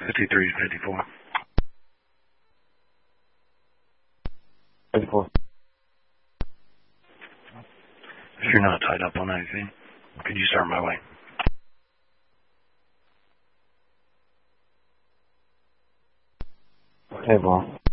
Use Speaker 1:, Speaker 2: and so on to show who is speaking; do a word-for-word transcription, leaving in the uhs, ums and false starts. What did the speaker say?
Speaker 1: fifty-three to fifty-four.
Speaker 2: fifty-four.
Speaker 1: If you're not tied up on anything, could you start my way?
Speaker 2: Hey, boss.